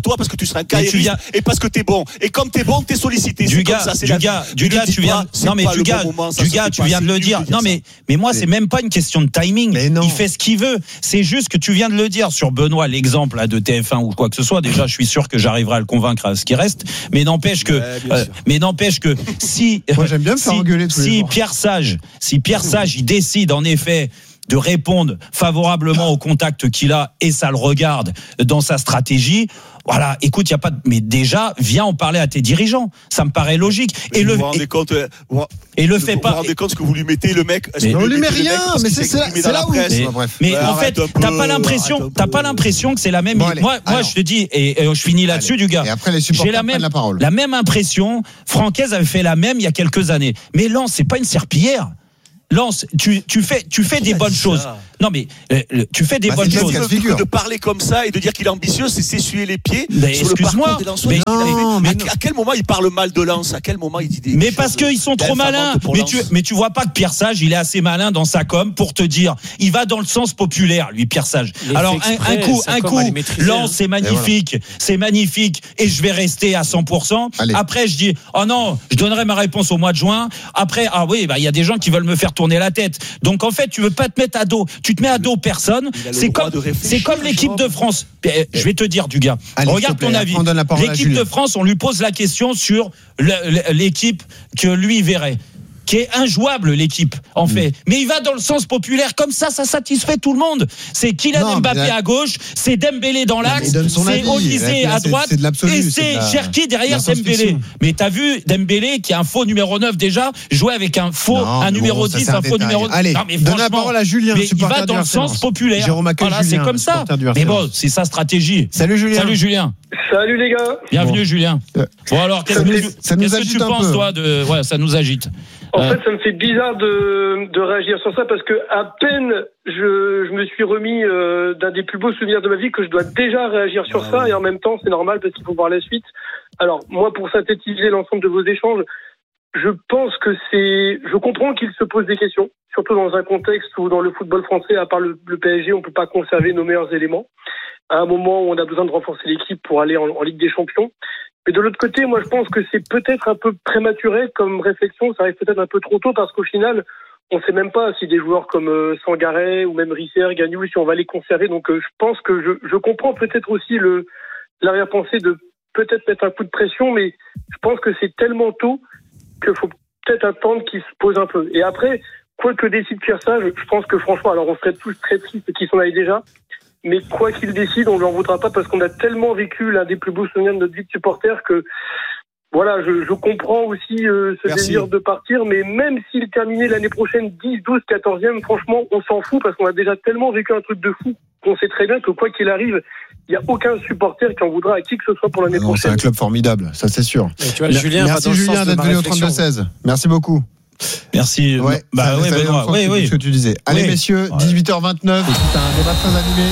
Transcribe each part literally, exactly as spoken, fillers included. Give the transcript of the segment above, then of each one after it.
toi parce que tu seras un carriériste viens... et parce que t'es bon. Et comme t'es bon, t'es sollicité. Du gars, ça, du gars, du gars, tu viens. Non mais du gars, du gars, tu viens de le dire. Non mais, mais moi, c'est même pas une question de timing. Il fait ce qu'il veut. C'est juste que tu viens de le dire sur Benoît, l'exemple là, de T F un ou quoi que ce soit. Déjà, je suis sûr que j'arriverai à le convaincre à ce qui reste. Mais n'empêche que, euh, mais n'empêche que si, moi j'aime bien me faire si, engueuler tous les si jours. Pierre Sage, si Pierre Sage, il décide en effet de répondre favorablement au contact qu'il a et ça le regarde dans sa stratégie. Voilà, écoute, il y a pas de... mais déjà viens en parler à tes dirigeants, ça me paraît logique. Et vous le vous rendez compte, vous, et le vous fait vous pas. Vous rendez compte ce que vous lui mettez le mec. Mais on lui met rien, mais c'est, c'est, c'est là où. Mais, mais ouais, en fait, t'as pas l'impression, t'as pas l'impression que c'est la même. Bon, allez, moi, moi, alors, je te dis, et, et je finis là-dessus, allez, du gars. Et après, les supporters j'ai la même, prennent la parole. La même impression. Francaise avait fait la même il y a quelques années. Mais Lens, c'est pas une serpillière. Lance, tu, tu fais, tu fais des bonnes choses. Non, mais euh, tu fais des bah, bonnes choses. De, de parler comme ça et de dire qu'il est ambitieux, c'est s'essuyer les pieds. Mais sur excuse-moi. Le mais non, mais à, à quel moment il parle mal de Lens? À quel moment il dit des Mais parce qu'ils sont trop malins. Mais tu, mais tu vois pas que Pierre Sage, il est assez malin dans sa com pour te dire, il va dans le sens populaire, lui, Pierre Sage. Les Alors un, un coup, un coup, Lens, c'est magnifique, voilà. c'est magnifique, et je vais rester à cent pour cent. Allez. Après, je dis, oh non, je donnerai ma réponse au mois de juin. Après, ah oui, bah il y a des gens qui veulent me faire tourner la tête. Donc en fait, tu veux pas te mettre à dos. Tu te mets à dos personne. C'est comme, c'est comme l'équipe de France. Je vais te dire, du gars. Allez, regarde ton avis. L'équipe de France, on lui pose la question sur l'équipe que lui verrait. Qui est injouable, l'équipe, en fait. Mmh. Mais il va dans le sens populaire. Comme ça, ça satisfait tout le monde. C'est Kylian Mbappé là... à gauche, c'est Dembélé dans l'axe, c'est Olysée à droite, c'est, c'est et c'est la... Cherki derrière la Dembélé. Mais t'as vu Dembélé, qui est un faux numéro neuf déjà, jouer avec un faux, non, un numéro dix, un, un faux numéro dix. Allez, non, mais donne la parole à Julien. Mais il va dans le sens populaire. Voilà, Julien, c'est comme ça. Mais bon, c'est sa stratégie. Salut Julien. Salut Julien. Salut les gars. Bienvenue bon. Julien. Bon alors, qu'est-ce que tu penses toi de... Ouais, ça nous agite. En fait, ça me fait bizarre de, de réagir sur ça parce que à peine je, je me suis remis euh, d'un des plus beaux souvenirs de ma vie que je dois déjà réagir sur ah, ça oui. Et en même temps, c'est normal parce qu'il faut voir la suite. Alors, moi, pour synthétiser l'ensemble de vos échanges, je pense que c'est... Je comprends qu'il se pose des questions, surtout dans un contexte où dans le football français, à part le, le P S G, on ne peut pas conserver nos meilleurs éléments. À un moment où on a besoin de renforcer l'équipe pour aller en, en Ligue des Champions. Mais de l'autre côté, moi, je pense que c'est peut-être un peu prématuré comme réflexion. Ça arrive peut-être un peu trop tôt parce qu'au final, on ne sait même pas si des joueurs comme euh, Sangaré ou même Risser, Gagnou, si on va les conserver. Donc, euh, je pense que je, je comprends peut-être aussi le, l'arrière-pensée de peut-être mettre un coup de pression, mais je pense que c'est tellement tôt qu'il faut peut-être attendre qu'il se pose un peu. Et après, quoi que décide Pierre Sage, je pense que franchement, alors on serait tous très tristes qu'ils s'en aillent déjà. Mais quoi qu'il décide, on ne lui en voudra pas parce qu'on a tellement vécu l'un des plus beaux souvenirs de notre vie de supporter que, voilà, je, je comprends aussi euh, ce Merci. désir de partir. Mais même s'il terminait l'année prochaine dix, douze, quatorzième, franchement, on s'en fout parce qu'on a déjà tellement vécu un truc de fou qu'on sait très bien que quoi qu'il arrive, il n'y a aucun supporter qui en voudra à qui que ce soit pour l'année non, prochaine. C'est un club formidable, ça c'est sûr. Et tu vois, Julien, Merci Julien d'être venu au trente-deux seize. Merci beaucoup. Merci. Ouais, bah ouais, Benoît. Oui, oui. Ce que tu disais. Allez, oui. messieurs, dix-huit heures vingt-neuf. C'est un débat très animé.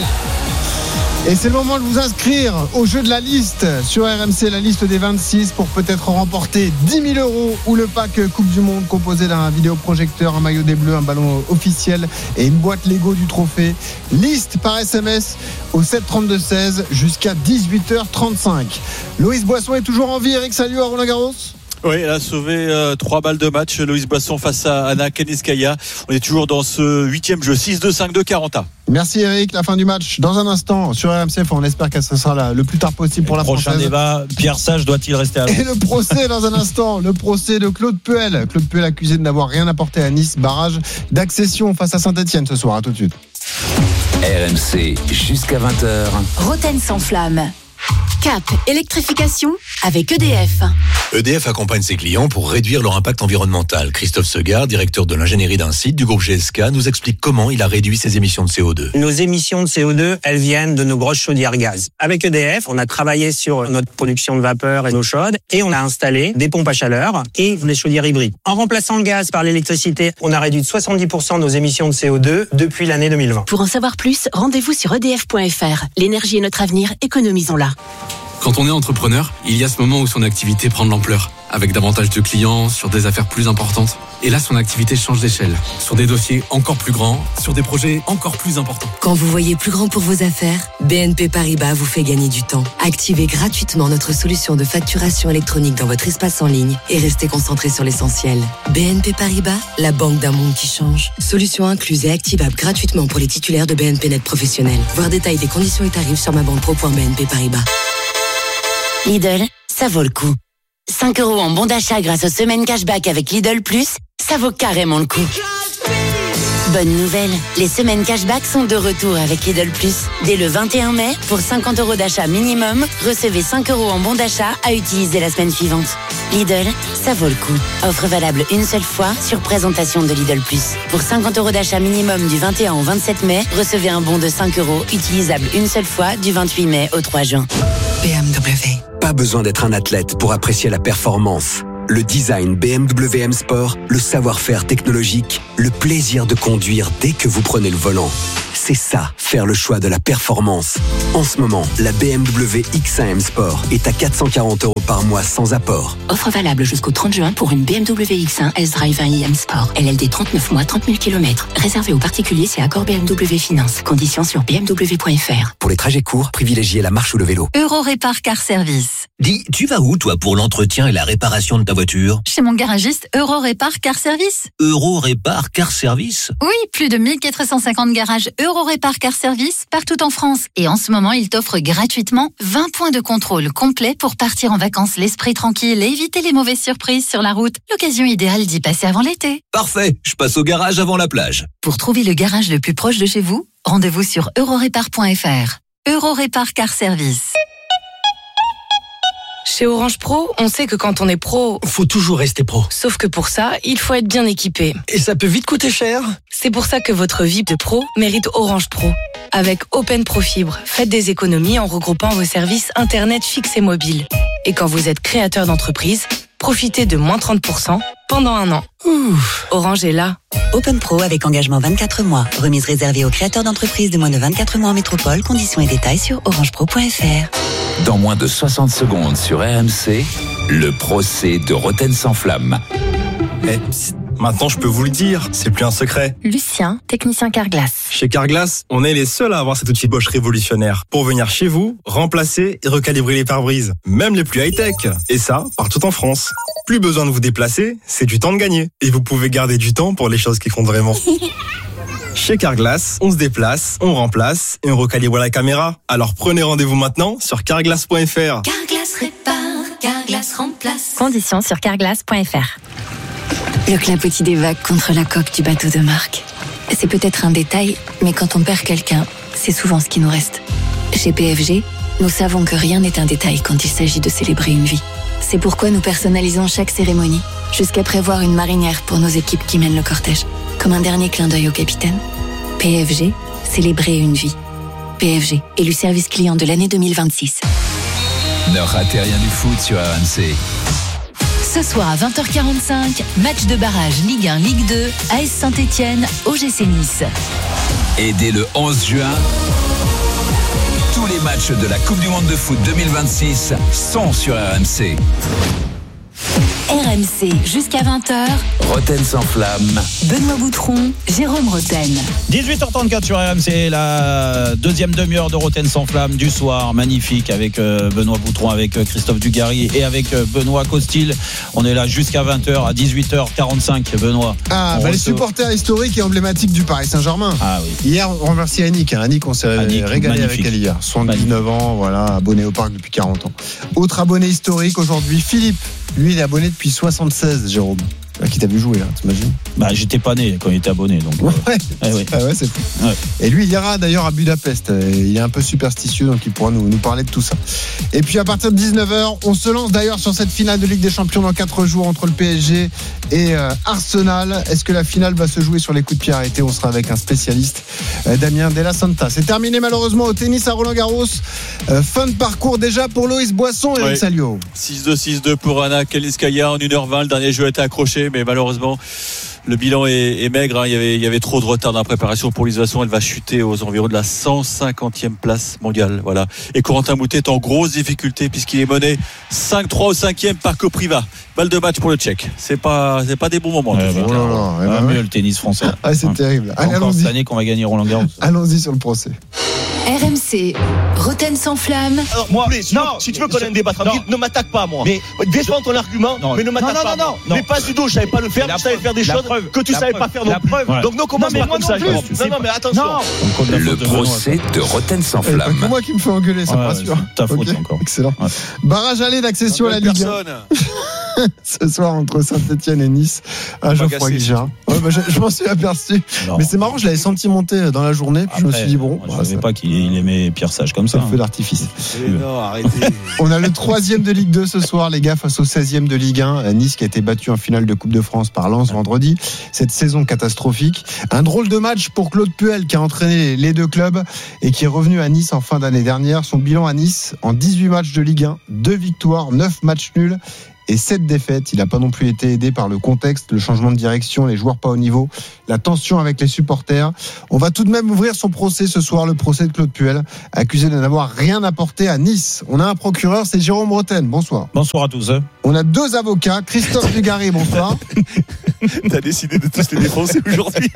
Et c'est le moment de vous inscrire au jeu de la liste sur R M C, la liste des vingt-six, pour peut-être remporter dix mille euros ou le pack Coupe du Monde composé d'un vidéoprojecteur, un maillot des Bleus, un ballon officiel et une boîte Lego du trophée. Liste par S M S au sept trente-deux seize jusqu'à dix-huit heures trente-cinq. Loïs Boisson est toujours en vie. Eric, salut à Roland Garros. Oui, elle a sauvé euh, trois balles de match. Loïs Boisson face à Anna Keniskaya. On est toujours dans ce huitième jeu. six deux, cinq deux, quarante. Merci Eric. La fin du match dans un instant sur R M C. On espère que ce sera là, le plus tard possible pour la Française. Prochain débat, Pierre Sage doit-il rester à l'eau? Et le procès dans un instant. Le procès de Claude Puel. Claude Puel accusé de n'avoir rien apporté à Nice. Barrage d'accession face à Saint-Etienne ce soir. À tout de suite. R M C jusqu'à vingt heures. Roten sans flamme. Cap, électrification avec E D F. E D F accompagne ses clients pour réduire leur impact environnemental. Christophe Segard, directeur de l'ingénierie d'un site du groupe G S K, nous explique comment il a réduit ses émissions de C O deux. Nos émissions de C O deux, elles viennent de nos grosses chaudières gaz. Avec E D F, on a travaillé sur notre production de vapeur et d'eau chaude et on a installé des pompes à chaleur et des chaudières hybrides. En remplaçant le gaz par l'électricité, on a réduit de soixante-dix pour cent nos émissions de C O deux depuis l'année deux mille vingt. Pour en savoir plus, rendez-vous sur e d f point f r. L'énergie est notre avenir, économisons-la. Quand on est entrepreneur, il y a ce moment où son activité prend de l'ampleur, avec davantage de clients, sur des affaires plus importantes. Et là, son activité change d'échelle, sur des dossiers encore plus grands, sur des projets encore plus importants. Quand vous voyez plus grand pour vos affaires, B N P Paribas vous fait gagner du temps. Activez gratuitement notre solution de facturation électronique dans votre espace en ligne et restez concentré sur l'essentiel. B N P Paribas, la banque d'un monde qui change. Solution incluse et activable gratuitement pour les titulaires de B N P Net professionnels. Voir détail des conditions et tarifs sur ma banque pro point b n p paribas. Lidl, ça vaut le coup. cinq euros en bon d'achat grâce aux semaines cashback avec Lidl Plus, ça vaut carrément le coup. Bonne nouvelle, les semaines cashback sont de retour avec Lidl Plus. Dès le vingt et un mai, pour cinquante euros d'achat minimum, recevez cinq euros en bon d'achat à utiliser la semaine suivante. Lidl, ça vaut le coup. Offre valable une seule fois sur présentation de Lidl Plus. Pour cinquante euros d'achat minimum du vingt et un au vingt-sept mai, recevez un bon de cinq euros utilisable une seule fois du vingt-huit mai au trois juin. B M W. Pas besoin d'être un athlète pour apprécier la performance. Le design B M W M Sport, le savoir-faire technologique, le plaisir de conduire dès que vous prenez le volant. C'est ça, faire le choix de la performance. En ce moment, la B M W X un M Sport est à quatre cent quarante euros par mois sans apport. Offre valable jusqu'au trente juin pour une B M W X un S-Drive un i M Sport. L L D trente-neuf mois, trente mille kilomètres. Réservé aux particuliers, c'est accord B M W Finance. Conditions sur b m w point f r. Pour les trajets courts, privilégiez la marche ou le vélo. Eurorépar Car Service. Dis, tu vas où toi pour l'entretien et la réparation de ta voiture? Chez mon garagiste Eurorépar Car Service. Eurorépar Car Service? Oui, plus de mille quatre cent cinquante garages Eurorépar Car Service partout en France. Et en ce moment, il t'offre gratuitement vingt points de contrôle complets pour partir en vacances l'esprit tranquille et éviter les mauvaises surprises sur la route. L'occasion idéale d'y passer avant l'été. Parfait, je passe au garage avant la plage. Pour trouver le garage le plus proche de chez vous, rendez-vous sur eurorépar point f r. Eurorépar Car Service. Chez Orange Pro, on sait que quand on est pro, faut toujours rester pro. Sauf que pour ça, il faut être bien équipé. Et ça peut vite coûter cher. C'est pour ça que votre V I P de pro mérite Orange Pro. Avec Open Pro Fibre, faites des économies en regroupant vos services Internet fixe et mobile. Et quand vous êtes créateur d'entreprise, profitez de moins trente pour cent pendant un an. Ouf. Orange est là. Open Pro avec engagement vingt-quatre mois. Remise réservée aux créateurs d'entreprises de moins de vingt-quatre mois en métropole. Conditions et détails sur orange pro point f r. Dans moins de soixante secondes sur R M C, le procès de Roten sans flamme. Eh, maintenant je peux vous le dire, c'est plus un secret. Lucien, technicien Carglass. Chez Carglass, on est les seuls à avoir cet outil Bosch révolutionnaire pour venir chez vous, remplacer et recalibrer les pare-brises, même les plus high-tech. Et ça, partout en France. Plus besoin de vous déplacer, c'est du temps de gagner. Et vous pouvez garder du temps pour les choses qui comptent vraiment. Chez Carglass, on se déplace, on remplace et on recalibre la caméra. Alors prenez rendez-vous maintenant sur carglass point f r. Carglass répare, Carglass remplace. Conditions sur carglass point f r. Le clapotis des vagues contre la coque du bateau de Marc. C'est peut-être un détail, mais quand on perd quelqu'un, c'est souvent ce qui nous reste. Chez P F G, nous savons que rien n'est un détail quand il s'agit de célébrer une vie. C'est pourquoi nous personnalisons chaque cérémonie, jusqu'à prévoir une marinière pour nos équipes qui mènent le cortège. Comme un dernier clin d'œil au capitaine. P F G, célébrer une vie. P F G, élu service client de l'année deux mille vingt-six. Ne ratez rien du foot sur R M C. Ce soir à vingt heures quarante-cinq, match de barrage Ligue un, Ligue deux, A S Saint-Etienne, O G C Nice. Et dès le onze juin, tous les matchs de la Coupe du Monde de foot deux mille vingt-six sont sur R M C. R M C jusqu'à vingt heures. Roten sans flamme. Benoît Boutron, Jérôme Roten. dix-huit heures trente-quatre sur R M C, la deuxième demi-heure de Roten sans flamme du soir. Magnifique avec euh, Benoît Boutron, avec euh, Christophe Dugarry et avec euh, Benoît Costil. On est là jusqu'à vingt heures, à dix-huit heures quarante-cinq, Benoît. Ah, bah, les supporters historiques et emblématiques du Paris Saint-Germain. Ah oui. Hier, on remercie Annick. Hein. Annick, on s'est Annick, régalé magnifique. Avec elle hier. soixante-dix-neuf ans, voilà, abonné au parc depuis quarante ans. Autre abonné historique aujourd'hui, Philippe. Lui, il est abonné depuis soixante-seize, Jérôme. Qui t'a vu jouer, hein, t'imagines? Bah, j'étais pas né quand il était abonné, donc. Ouais, euh... ouais, ah ouais c'est fou. Ouais. Et lui, il ira d'ailleurs à Budapest. Il est un peu superstitieux, donc il pourra nous, nous parler de tout ça. Et puis à partir de dix-neuf heures, on se lance d'ailleurs sur cette finale de Ligue des Champions dans quatre jours entre le P S G et euh, Arsenal. Est-ce que la finale va se jouer sur les coups de pied arrêtés? On sera avec un spécialiste, euh, Damien Della Santa. C'est terminé malheureusement au tennis à Roland-Garros. Euh, fin de parcours déjà pour Loïs Boisson et Eric Salio. six deux six deux pour Anna Kalinskaya en une heure vingt. Le dernier jeu a été accroché. continuer, mais malheureusement, le bilan est, est maigre. Hein. Il y avait, il y avait trop de retard dans la préparation pour l'I S V. Elle va chuter aux environs de la cent cinquantième place mondiale. Voilà. Et Corentin Moutet est en grosse difficulté puisqu'il est mené cinq trois au cinquième par Kopriva. Balle de match pour le Tchèque. C'est pas, c'est pas des bons moments. Ouais, bah, oh là là, ah, bah, mieux ouais. Le tennis français. Ah, c'est hein. terrible. Allez, encore cette année qu'on va gagner Roland Garros. Allons-y sur le procès. R M C, Roten sans flamme. Alors moi, si, non, tu, si tu veux qu'on ait un débat tranquille, ne m'attaque pas moi. Mais défends ton argument, non, mais ne m'attaque non, pas. Non, non, non. Mais pas du tout, je savais pas le faire, tu savais faire des choses preuve, que tu savais preuve, pas faire non plus. Ouais. Donc non, commence pas comme ça. Non, non, mais attention. Le procès de Roten sans flamme. C'est moi qui me fais engueuler, ça me rassure. Ta faute encore. Excellent. Barrage aller d'accession à la Ligue un. Ce soir entre Saint-Etienne et Nice à Geoffroy Guichard. Ouais, bah, je, je m'en suis aperçu. Non. Mais c'est marrant, je l'avais senti monter dans la journée. Puis Après, je me suis dit, bon. Je ne savais pas qu'il aimait Pierre Sage comme ça. C'est le feu d'artifice. Non, arrêtez. On a le troisième de Ligue deux ce soir, les gars, face au seizième de Ligue un. Nice qui a été battu en finale de Coupe de France par Lens vendredi. Cette saison catastrophique. Un drôle de match pour Claude Puel qui a entraîné les deux clubs et qui est revenu à Nice en fin d'année dernière. Son bilan à Nice en dix-huit matchs de Ligue un, deux victoires, neuf matchs nuls et sept défaites. Il n'a pas non plus été aidé par le contexte, le changement de direction, les joueurs pas au niveau, la tension avec les supporters. On va tout de même ouvrir son procès ce soir, le procès de Claude Puel, accusé de n'avoir rien apporté à Nice. On a un procureur, c'est Jérôme Roten. Bonsoir. Bonsoir à tous. On a deux avocats, Christophe Dugarry, bonsoir. T'as décidé de tous les défoncer aujourd'hui.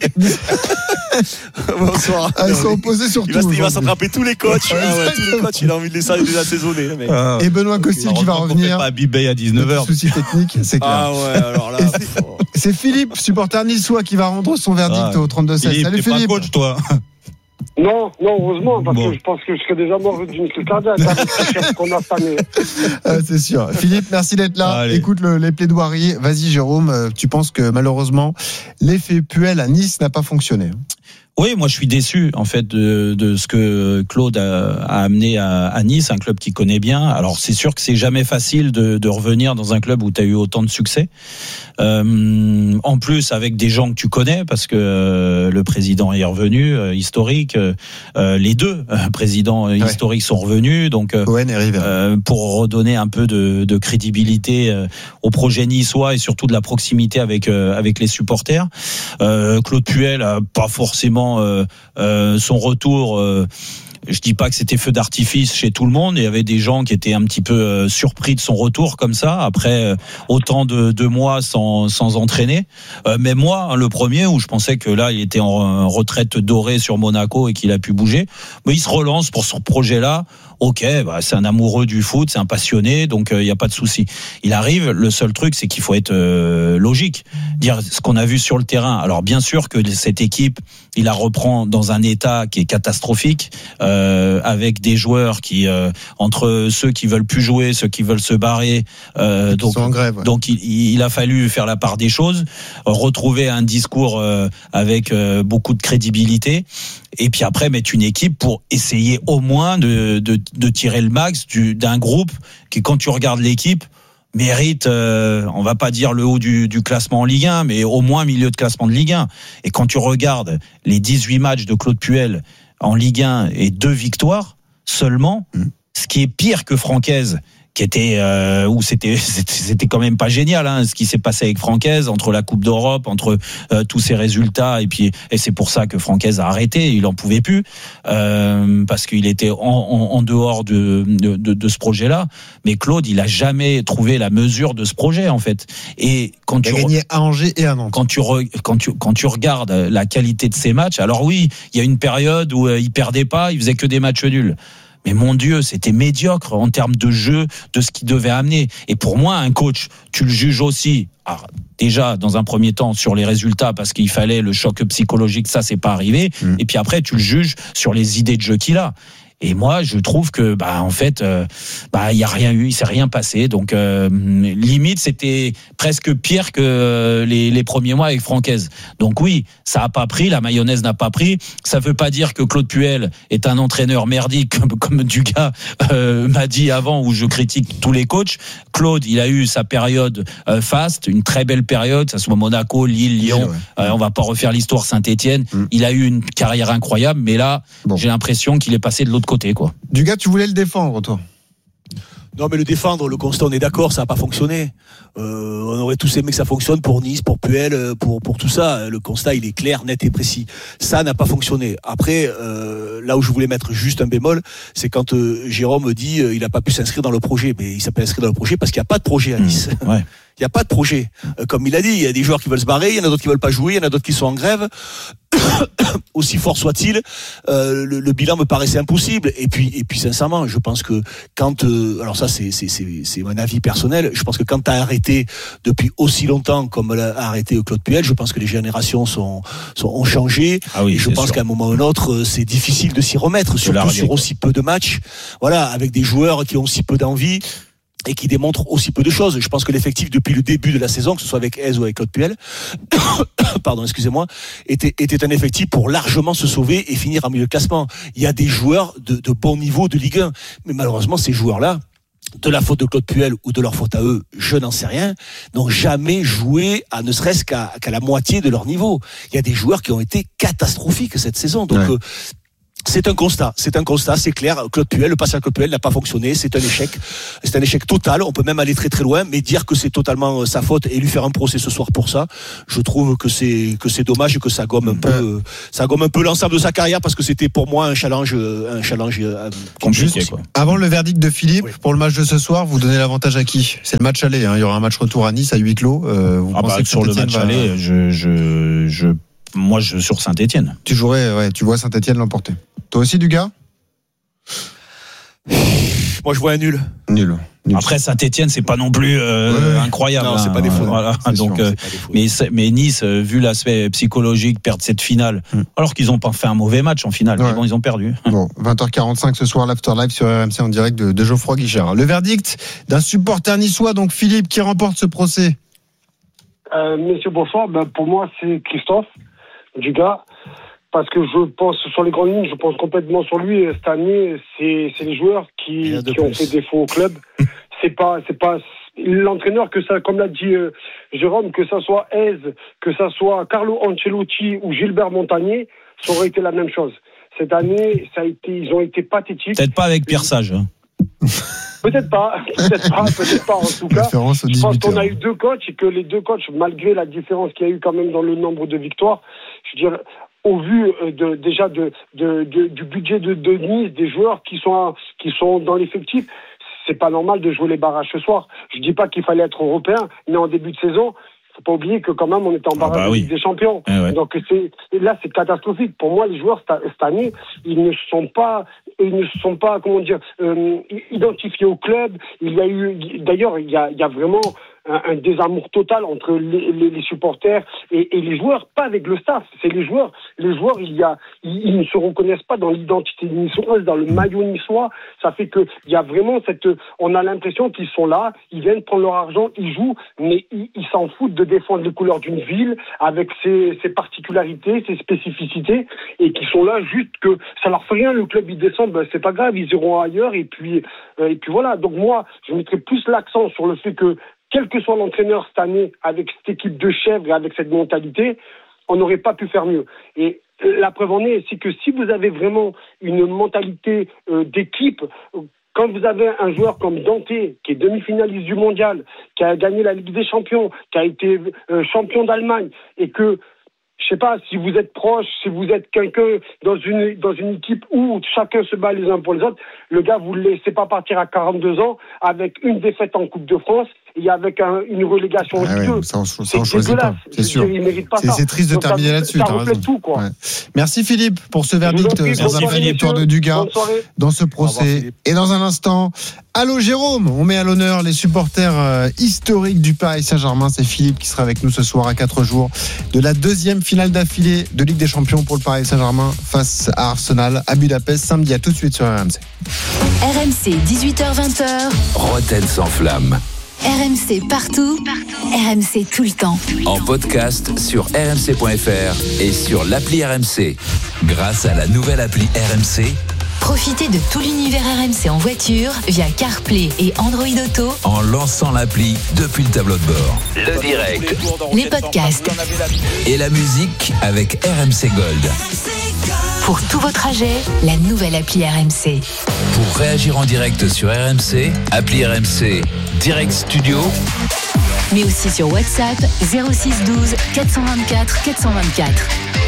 Bonsoir. Ah, ils sont opposés sur il tout. Va, il va s'attraper tous les coachs. Ah ouais, tous les coachs, il a envie de les, les assaisonner. Ah, et Benoît Costil qui va revenir. Pas Bibé à dix-neuf heures. Souci technique, c'est clair. Ah ouais, alors là. C'est, c'est Philippe, supporter niçois, qui va rendre son verdict ah, au trente-deux seize. Salut Philippe. T'es pas coach, toi. Non, non, heureusement, parce bon. que je pense que je serais déjà mort d'une crise cardiaque avec qu'on a fané. Ah, c'est sûr. Philippe, merci d'être là. Allez. Écoute le, les plaidoiries. Vas-y, Jérôme, tu penses que malheureusement, l'effet Puel à Nice n'a pas fonctionné? Oui, moi je suis déçu en fait de, de ce que Claude a, a amené à, à Nice, un club qu'il connaît bien. Alors c'est sûr que c'est jamais facile de, de revenir dans un club où tu as eu autant de succès. Euh, en plus avec des gens que tu connais, parce que euh, le président est revenu, euh, historique. Euh, les deux euh, présidents ouais. historiques sont revenus, donc euh, Owen et River. Euh, pour redonner un peu de, de crédibilité euh, au projet niçois et surtout de la proximité avec euh, avec les supporters. Euh, Claude Puel a pas forcément Euh, euh, son retour, euh, je dis pas que c'était feu d'artifice chez tout le monde. Il y avait des gens qui étaient un petit peu euh, surpris de son retour comme ça après euh, autant de, de mois sans, sans entraîner. Euh, mais moi, hein, le premier où je pensais que là il était en, en retraite dorée sur Monaco et qu'il a pu bouger, mais il se relance pour ce projet-là. Ok, bah, c'est un amoureux du foot, c'est un passionné, donc il euh, n'y a pas de souci. Il arrive, le seul truc, c'est qu'il faut être euh, logique. Dire ce qu'on a vu sur le terrain. Alors bien sûr que cette équipe, il la reprend dans un état qui est catastrophique, euh, avec des joueurs qui, euh, entre ceux qui veulent plus jouer, ceux qui veulent se barrer, euh, donc, en grève, ouais. donc il, il a fallu faire la part des choses, retrouver un discours euh, avec euh, beaucoup de crédibilité. Et puis après mettre une équipe pour essayer au moins de, de, de tirer le max du, d'un groupe qui, quand tu regardes l'équipe, mérite, euh, on va pas dire le haut du, du classement en Ligue un, mais au moins milieu de classement de Ligue un. Et quand tu regardes les dix-huit matchs de Claude Puel en Ligue un et deux victoires seulement, mmh. ce qui est pire que Francaise, qui était euh, où c'était, c'était c'était quand même pas génial hein, ce qui s'est passé avec Francaise, entre la Coupe d'Europe, entre euh, tous ces résultats, et puis et c'est pour ça que Francaise a arrêté, il en pouvait plus euh, parce qu'il était en, en, en dehors de, de, de de ce projet-là. Mais Claude, il a jamais trouvé la mesure de ce projet en fait. Et quand il tu a gagné à Angers et à Nantes. Quand tu re, quand tu quand tu regardes la qualité de ces matchs, alors oui, il y a une période où euh, il perdait pas, il faisait que des matchs nuls. Mais mon Dieu, c'était médiocre en termes de jeu, de ce qu'il devait amener. Et pour moi, un coach, tu le juges aussi. Alors, déjà, dans un premier temps, sur les résultats, parce qu'il fallait le choc psychologique, ça, c'est pas arrivé. Mmh. Et puis après, tu le juges sur les idées de jeu qu'il a. Et moi, je trouve que, bah, en fait, euh, bah, il y a rien eu, il s'est rien passé. Donc, euh, limite, c'était presque pire que euh, les, les premiers mois avec Francaise. Donc oui, ça a pas pris, la mayonnaise n'a pas pris. Ça veut pas dire que Claude Puel est un entraîneur merdique, comme, comme Dugas euh, m'a dit avant, où je critique tous les coachs. Claude, il a eu sa période euh, faste, une très belle période, que ça soit Monaco, Lille, Lyon. Ouais. Euh, on va pas refaire l'histoire Saint-Etienne. Mmh. Il a eu une carrière incroyable, mais là, bon. j'ai l'impression qu'il est passé de l'autre côté, quoi. Dugas, tu voulais le défendre, toi? Non, mais le défendre, le constat, on est d'accord, ça n'a pas fonctionné. Euh, on aurait tous aimé que ça fonctionne pour Nice, pour Puel, pour pour tout ça. Le constat, il est clair, net et précis. Ça n'a pas fonctionné. Après, euh, là où je voulais mettre juste un bémol, c'est quand euh, Jérôme dit euh, il n'a pas pu s'inscrire dans le projet. Mais il s'est pas inscrit dans le projet parce qu'il n'y a pas de projet à Nice. Mmh, ouais. Il n'y a pas de projet. Euh, comme il a dit, il y a des joueurs qui veulent se barrer, il y en a d'autres qui veulent pas jouer, il y en a d'autres qui sont en grève. Aussi fort soit-il, euh, le, le bilan me paraissait impossible. Et puis, et puis sincèrement, je pense que quand, euh, alors ça c'est c'est c'est c'est mon avis personnel. Je pense que quand t'as arrêté depuis aussi longtemps comme l'a arrêté Claude Puel, je pense que les générations sont, sont ont changé. Ah oui, et je pense sûr. qu'à un moment ou un autre, c'est difficile de s'y remettre, surtout sur aussi peu de matchs. Voilà, avec des joueurs qui ont si peu d'envie. Et qui démontre aussi peu de choses. Je pense que l'effectif depuis le début de la saison, que ce soit avec Hez ou avec Claude Puel, pardon, excusez-moi, était, était un effectif pour largement se sauver et finir en milieu de classement. Il y a des joueurs de, de bon niveau de Ligue un, mais malheureusement ces joueurs-là, de la faute de Claude Puel ou de leur faute à eux, je n'en sais rien, n'ont jamais joué à ne serait-ce qu'à, qu'à la moitié de leur niveau. Il y a des joueurs qui ont été catastrophiques cette saison. Donc ouais. euh, C'est un constat, c'est un constat, c'est clair. Claude Puel, le passage à Claude Puel n'a pas fonctionné, c'est un échec, c'est un échec total. On peut même aller très très loin, mais dire que c'est totalement sa faute et lui faire un procès ce soir pour ça, je trouve que c'est que c'est dommage et que ça gomme un peu, euh, ça gomme un peu l'ensemble de sa carrière parce que c'était pour moi un challenge, un challenge euh, compliqué. Juste, quoi. Avant le verdict de Philippe, oui. Pour le match de ce soir, vous donnez l'avantage à qui ? C'est le match aller. Hein. Il y aura un match retour à Nice à huis clos. Euh, vous ah pensez bah, que sur le match va... aller, je je je moi je sur Saint-Étienne. Tu jouerais, ouais, tu vois Saint-Étienne l'emporter. Toi aussi, Dugas ? Moi, je vois un nul. Nul. nul. Après, Saint-Étienne, c'est pas non plus euh, ouais, incroyable. Non, c'est pas des faux. Voilà. Donc, sûr, euh, mais, mais Nice, vu l'aspect psychologique, perdre cette finale, mm. alors qu'ils ont pas fait un mauvais match en finale. Ouais. Mais bon, ils ont perdu. Bon, vingt heures quarante-cinq ce soir, l'Afterlife sur R M C en direct de, de Geoffroy Guichard. Le verdict d'un supporter niçois, donc Philippe, qui remporte ce procès. Euh, Monsieur Beaufort, ben, pour moi, c'est Christophe Dugas. Parce que je pense, sur les grandes lignes, je pense complètement sur lui. Cette année, c'est, c'est les joueurs qui, qui ont fait défaut au club. C'est pas, c'est pas l'entraîneur que ça, comme l'a dit euh, Jérôme, que ça soit Hez, que ça soit Carlo Ancelotti ou Gilbert Montagnier, ça aurait été la même chose. Cette année, ça a été, ils ont été pathétiques. Peut-être pas avec Pierre Sage. Hein. Peut-être pas, peut-être pas, peut-être pas en tout cas. Je pense qu'on a eu deux coachs et que les deux coachs, malgré la différence qu'il y a eu quand même dans le nombre de victoires, je veux dire, au vu de, déjà de, de, de, du budget de, de Nice, des joueurs qui sont, qui sont dans l'effectif, c'est pas normal de jouer les barrages ce soir. Je dis pas qu'il fallait être européen, mais en début de saison, faut pas oublier que quand même on était en barrage ah bah oui. des champions. Eh ouais. Donc c'est, là c'est catastrophique. Pour moi, les joueurs cette année, ils ne sont pas, ils ne sont pas, comment dire, euh, identifiés au club. Il y a eu, d'ailleurs, il y a, il y a vraiment un, un désamour total entre les, les, les supporters et, et les joueurs, pas avec le staff. C'est les joueurs. Les joueurs, il y a, ils, ils ne se reconnaissent pas dans l'identité niçoise, dans le maillot niçois. Ça fait que il y a vraiment cette, on a l'impression qu'ils sont là, ils viennent prendre leur argent, ils jouent, mais ils, ils s'en foutent de défendre les couleurs d'une ville avec ses, ses particularités, ses spécificités, et qui sont là juste que ça leur fait rien. Le club il descend, ben c'est pas grave, ils iront ailleurs et puis euh, et puis voilà. Donc moi, je mettrais plus l'accent sur le fait que quel que soit l'entraîneur cette année, avec cette équipe de chèvres et avec cette mentalité, on n'aurait pas pu faire mieux. Et la preuve en est, c'est que si vous avez vraiment une mentalité euh, d'équipe, quand vous avez un joueur comme Dante, qui est demi-finaliste du mondial, qui a gagné la Ligue des Champions, qui a été euh, champion d'Allemagne, et que, je sais pas, si vous êtes proche, si vous êtes quelqu'un dans une, dans une équipe où chacun se bat les uns pour les autres, le gars, vous ne le laissez pas partir à quarante-deux ans avec une défaite en Coupe de France et avec un, une relégation au ah ouais, ça, on, ça, on choisit pas, c'est sûr. Il mérite pas c'est, ça. C'est triste de Donc terminer ça, là-dessus. Ça reflète tout, quoi. Ouais. Merci Philippe pour ce verdict dans un premier tour de Dugas dans ce procès. Revoir, et dans un instant, allô Jérôme, on met à l'honneur les supporters euh, historiques du Paris Saint-Germain. C'est Philippe qui sera avec nous ce soir à quatre jours de la deuxième finale d'affilée de Ligue des Champions pour le Paris Saint-Germain face à Arsenal à Budapest samedi. À tout de suite sur R M C. R M C, dix-huit heures vingt. Roten sans flamme. R M C partout, partout, R M C tout le temps. En podcast sur r m c point f r et sur l'appli R M C. Grâce à la nouvelle appli R M C, profitez de tout l'univers R M C en voiture via CarPlay et Android Auto en lançant l'appli depuis le tableau de bord. Le direct, les podcasts et la musique avec R M C Gold. Pour tous vos trajets, la nouvelle appli R M C. Pour réagir en direct sur R M C, appli R M C Direct Studio. Mais aussi sur WhatsApp zéro six douze quatre cent vingt-quatre quatre cent vingt-quatre.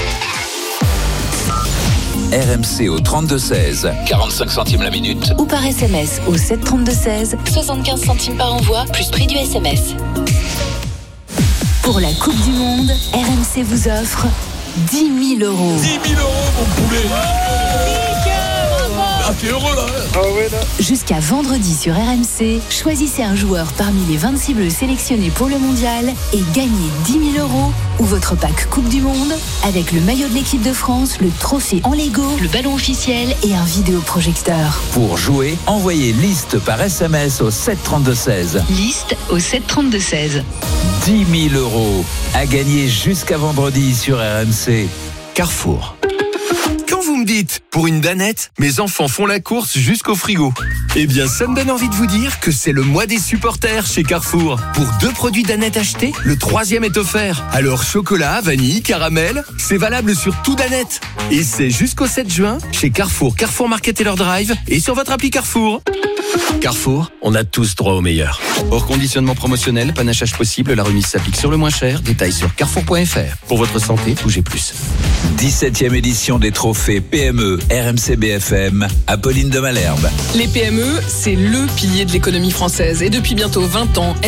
R M C au trente-deux seize, quarante-cinq centimes la minute. Ou par S M S au sept trente-deux seize, soixante-quinze centimes par envoi, plus prix du S M S. Pour la Coupe du Monde, R M C vous offre dix mille euros. dix mille euros, mon poulet. Ah, t'es heureux là, ah ouais, là. Jusqu'à vendredi sur R M C, choisissez un joueur parmi les vingt-six bleus sélectionnés pour le mondial et gagnez dix mille euros ou votre pack Coupe du Monde avec le maillot de l'équipe de France, le trophée en Lego, le ballon officiel et un vidéoprojecteur. Pour jouer, envoyez liste par S M S au sept trente-deux seize. Liste au sept trente-deux seize. dix mille euros à gagner jusqu'à vendredi sur R M C. Carrefour. Quand vous me dites, pour une danette, mes enfants font la course jusqu'au frigo. Eh bien, ça me donne envie de vous dire que c'est le mois des supporters chez Carrefour. Pour deux produits Danette achetés, le troisième est offert. Alors, chocolat, vanille, caramel, c'est valable sur tout Danette. Et c'est jusqu'au sept juin chez Carrefour, Carrefour Market et leur Drive et sur votre appli Carrefour. Carrefour, on a tous droit au meilleur. Hors conditionnement promotionnel, panachage possible, la remise s'applique sur le moins cher. Détails sur carrefour point f r. Pour votre santé, bougez plus. dix-septième édition des trophées P M E R M C B F M, Apolline de Malherbe. Les P M E, c'est le pilier de l'économie française. Et depuis bientôt vingt ans,